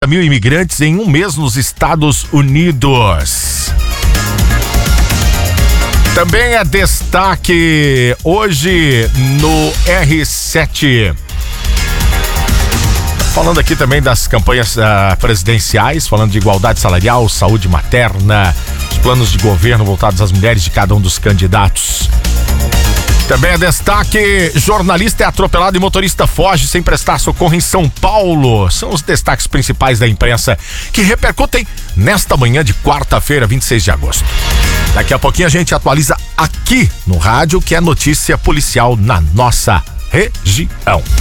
mil imigrantes em um mês nos Estados Unidos. Também é destaque hoje no R7. Falando aqui também das campanhas presidenciais, falando de igualdade salarial, saúde materna, os planos de governo voltados às mulheres de cada um dos candidatos. Também é destaque, jornalista é atropelado e motorista foge sem prestar socorro em São Paulo. São os destaques principais da imprensa que repercutem nesta manhã de quarta-feira, 26 de agosto. Daqui a pouquinho a gente atualiza aqui no rádio, que é notícia policial na nossa região.